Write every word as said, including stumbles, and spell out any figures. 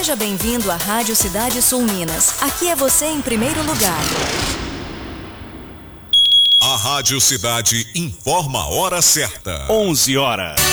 Seja bem-vindo à Rádio Cidade Sul Minas. Aqui é você em primeiro lugar. A Rádio Cidade informa a hora certa. onze horas.